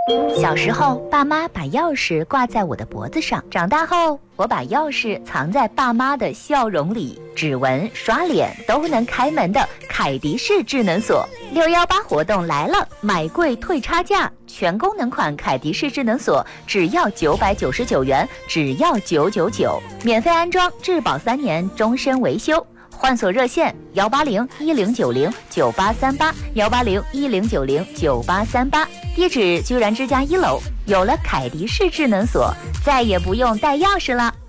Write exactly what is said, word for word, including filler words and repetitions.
小时候，爸妈把钥匙挂在我的脖子上；长大后，我把钥匙藏在爸妈的笑容里。指纹、刷脸都能开门的凯迪式智能锁，六一八活动来了，买贵退差价，全功能款凯迪式智能锁只要九百九十九元，只要九九九，免费安装，质保三年，终身维修。换锁热线幺八零一零九零九八三八幺八零一零九零九八三八，地址居然之家一楼。有了凯迪式智能锁，再也不用带钥匙了。